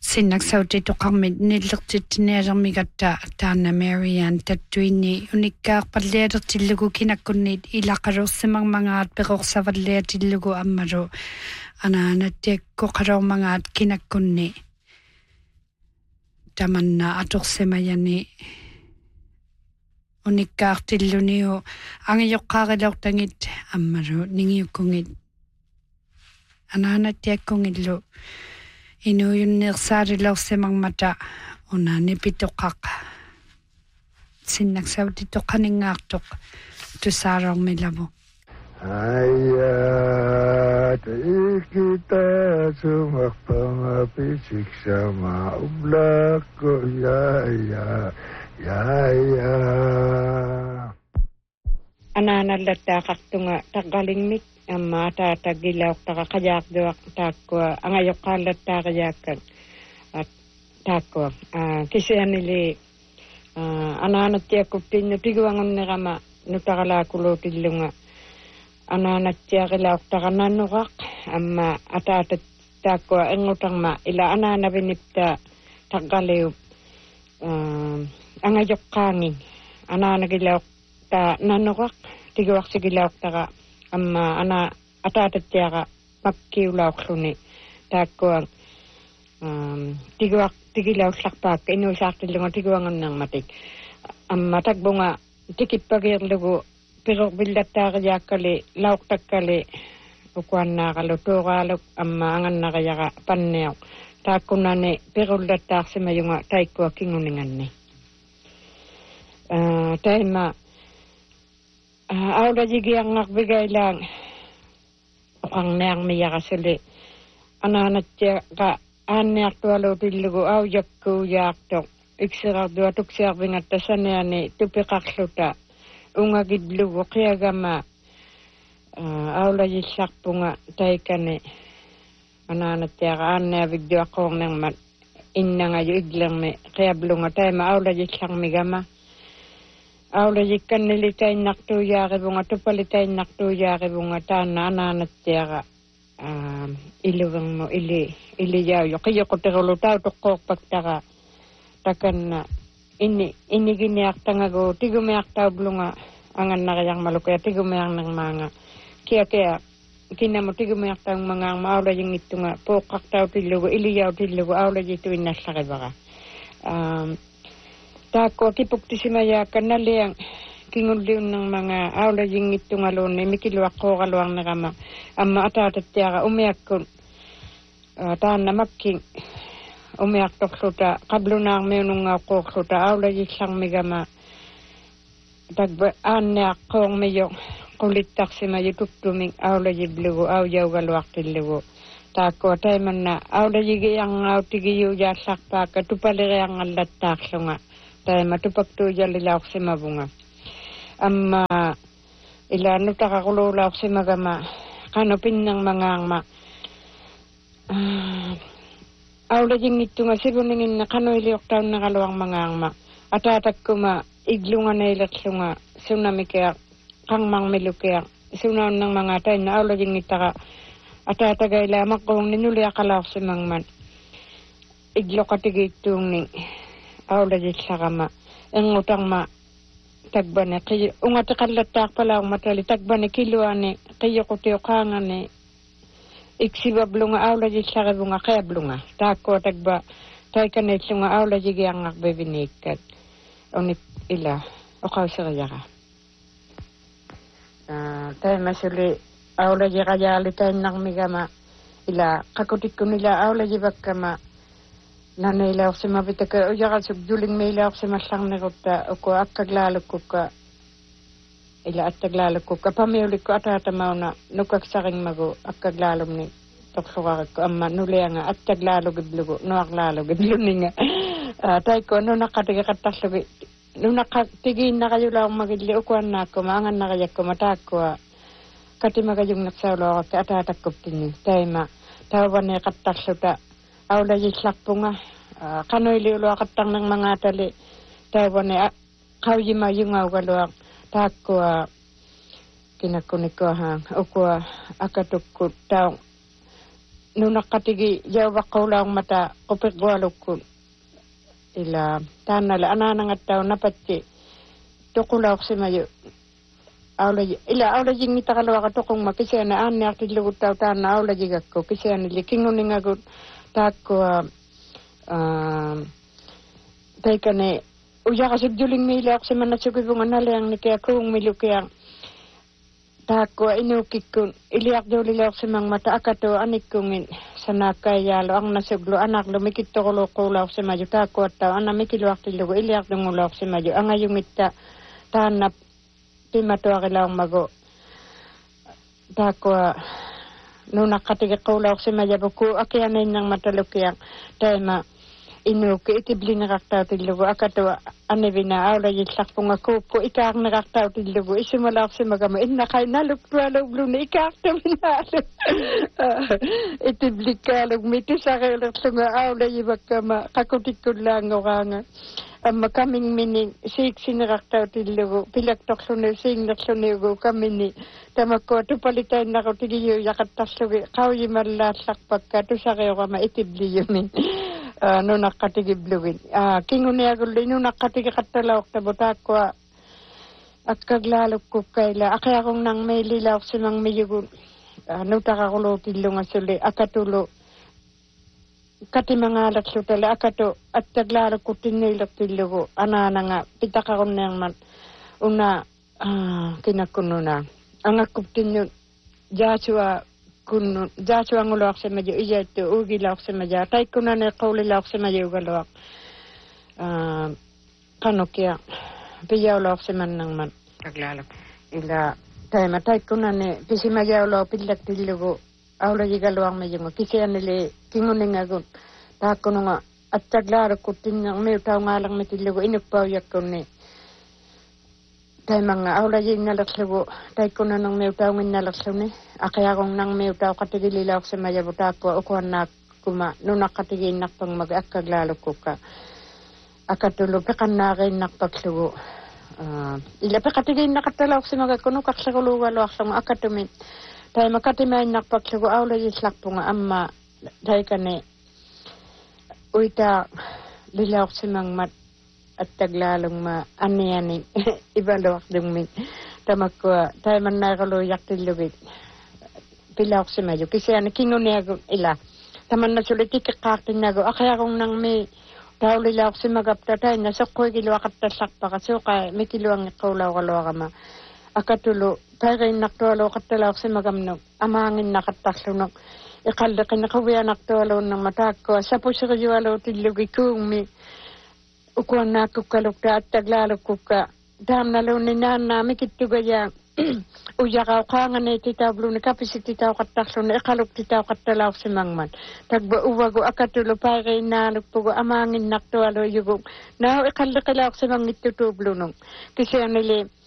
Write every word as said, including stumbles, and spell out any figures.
Sinnaksauti tuqarmit nillertittinealermigatta taana Marian tattuini unikkaarpallialertillugu kinakkunnit ilaqalursimangmangaat peqorsavalliatillugu ammalu anaanattiakku qalormangaat kinakkunni tamanna atorsimayani unikkaartilluniu angiyoqqaarilortangit ammalu ningiukkungit anaanattiakkungillu inuyunnersaarilersimangmata unaanipitoqaq sinnaksauti-toqaningaartoq tusaarormilavu ayat kita sumaqpanga sama ublaqko ya ya ya ya anaanallattaaqartunga taqqalingmik amma taatagilaortaqa qajaaqduaq taakkua angayoqqaallattaaqayaakkan taakkua kisianili anaanattiakkuppinnu tiguangunnerama nutaqalaakuluutillunga anaanattiaqilaortaqanannuqaq amma ataatat taakkua engutangma ila anaanavinipta taqqaliu angayoqqaangin anaanagilaorta nannuqaq tiguaqsigilaortaqa amma ana ataatattiaqa makkiulaorluni taakkua tiguaq tigilaullarpaakka inuisaartillunga tiguangunnermatik amma takbunga tikippagiirlugu piqorbillattaaqiyaakkali laortakkali ukuannaaqalu tuuraaluk amma angannaqayaqa panniaq taakkunani piqullattaarsimayunga taikkua kinguninganni taima aulajigiangaqbigailaang uqarniarmiyaqasuli anaanattiaqa aanniartualuutillugu aujakkuujaartoq iksiqartua tuksiarvingatta saniani tupiqarluta ungagidlugu qiagama aulajillarpunga taikani anaanattiaqa aanniavigduaqquornermat innangaju iglermi qiablunga taima aulajillarmigama aulajikkanili tainnartuujaarivunga tupali tainnartuujaarivunga taanna anaanattiaqa iluvermu ili ilijaujo qiyoqutiqulu tautuqqoorpaktaqa takanna inni inniginiartangagu tigumiartaublunga angannaqajarmaluka ya tigumiarnermaanga kia kia kinnamu tigumiartaungmangaarma aulajingittunga puuqqartautillugu ilijautillugu aulajituinnallarivaqa taakkua kipuktisimayaakka naliang kingulliunnermanga aulajingittungaluunni mikiluaqqooqaluarnerama amma ataatattiaqa umiakkun taanna makking umiartorluta qablunaarmiunungaaqquorluta aulajillarmigama takba aanniaqqoormiyo qulittarsimayu tuttuming aulajiblugu aujaugaluartillugu taakkua taimanna aulajigiarngautigiyuujaallarpaakka tupaliriarngallattaarlunga taima tupaktuujalilaorsimavunga amma ila nutaqaquluulaorsimagama qanupinnermangaarma aulajingittunga sivuninginna qanuiliortaunneqaluarmangaarma ataatakkuma iglunganailerlunga sunamikea qangmarmilukia sunaunnermanga tainna aulajingittaqa ataatagaila maqquungni nuliaqalaorsimangman igloqatigittuungni aulajillaqama engutarma tagbane qi ungatiqallattaarpalaarmatali tagbane kiluani qiyoqutioqaangani iksibablunga aulajillaqivunga qiablunga taakkua tagba taikanillunga aulajigiarnarbivinikkat unik ila oqauseriaqa taimasuli aulajiqajaali tainnarmigama ila qakutikkunila aulajivakkama nanailaorsimavitaka ujaqasuk julingmeilaorsimallarnerutta uku akkaglaalukkukka ila attaglaalukkukka pamiulikku ataatamauna nukaksaringmagu akkaglaalumni torluqarikku amma nulianga attaglaalugiblugu nuarlaalugibluninga taikku nunaqqatigiqattarlugi nunaqqatigiinnaqajulaormagilli ukuannaakkuma angannaqajakkuma taakkua katimagajungnersauloorakka ataatakkuptinni taima tauvaneqattarluta aulajillarpunga qanuiliuluaqattarnermangaatali taivane qaujimayungaugaluaq taakkua kinakkunikkuahaan ukua akatukku tau nunakatigi jawa kaulang mata kopek walukun ila tanala ananangat tao napatsi tukulaw si mayo awla ila awla jing ita kalwa ka tukong makisya na an yak tilugut tao tana awla jigak ko kisya ni likingon ni ngagut tako um taikane uya kasig juling milak si manasugibungan nalang ni kaya kung milukiyang tako inukikun iliak jolilak si mang mata akato anikungin sanakay yalo ang nasuglo anak lo mikito ko loko si majo tako at tao ana mikiluak tilugo iliak dungulak si majo ang ayong ita tanap pimato akilaw mago tako nung nakatiga ko lak si majo ko akianay ng matalukiyang tayo inuki itibli nakaktaw tilugo akato anibina awla yitlak kung ako po ikak nakaktaw tilugo isimulak si magama inakay naluktualog lo na ikaktaw minalo itibli kalog miti sa kailak sunga awla yibak kama kakutikod lang o kanga ang makaming mining siksi nakaktaw tilugo pilaktok sunay sing naksunugo kami ni tamako tupalitay na ko tigiyo yakataslugi kawyi malasak pagka to sa kayo kama itibli yun Uh, no nakatigibluwin. Uh, Kingunia gulo, no nakatigatalawak na butakwa at kaglalok ko kaila. Akaya kong nang may lilawak si mang mayugun. Uh, no takakulo tilong asuli. Akatulo. Kati mga alat sutala. Akato at kaglalok ko tinilok tilugo. Ana na nga. Pitaka ko nang man. Una uh, kinakuno na. Ang akop tinyo Joshua kun Joshua ngulak sa medyo iya ito ugi lak sa medyo tay kuna na kauli lak sa medyo galak ah kano kaya piyaw lak sa man nang man kaglalak ila tay matay kuna ne pisi medyo lak pilak tilugo awla jigalwang medyo mo kisi anile kinguning agun ta kuno nga at kaglalak kutin ng may tao nga lang metilugo inukpaw yak kunni tay mga awla jing nalaksugo tay kuna nang may tao ngin nalaksaw ni akaya kong nang may tao katigililak sa mayabutako o kuhan na kuma nung nakatigil nakpang mag-akaglalo ko ka akatulo pekan na rin nakpagsugo uh, ila pekatigil nakatalak sa magakuno kaksaguluwalo aksang akatumit tayo makatimay nakpagsugo awla yislak po nga amma tayo ka ni uita lilak sa mga mat at taglalong ma ani-ani ibalawak dung min tamakwa tayo man nakaluyak tilugit pilak si mayo kasi ano kingunia ila taman na sulit ikakakin na go akaya kong nang may tao lilak si magapta tayo na sakoy giluwakat tasak pa kasi kaya may kiluwang kaulaw-kalaw ka ma akatulo tayo kayo naktualo katalak si magamnog amangin nakataslunok ikalda kayo nakawiya naktualo ng matako sa po sa kajualo tilugi kung may ukuan na kukalukta at taglalok kuka dam na lo ni nana mikituga ya uya ka kangan ni titaw blu ni kapisi titaw katakso ni ikaluk titaw katalaw si mangman tagba uwago akatulo pa kay naluk pugo amangin naktualo yugo na ikalda kalak si mang nitutu blu nung kasi anili